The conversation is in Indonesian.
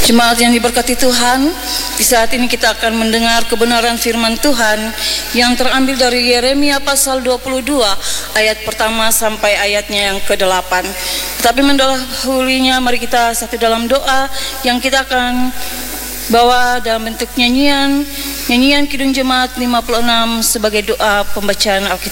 Jemaat yang diberkati Tuhan, di saat ini kita akan mendengar kebenaran firman Tuhan yang terambil dari Yeremia pasal 22 ayat pertama sampai ayatnya yang ke-8. Tetapi mendahulunya mari kita satu dalam doa yang kita akan bawa dalam bentuk nyanyian Kidung Jemaat 56 sebagai doa pembacaan Alkitab.